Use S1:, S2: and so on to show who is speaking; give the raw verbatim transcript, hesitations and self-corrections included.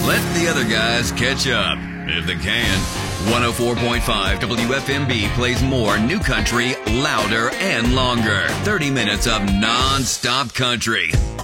S1: Let the other guys catch up, if they can. one oh four point five W F M B plays more new country, louder and longer. thirty minutes of non-stop country.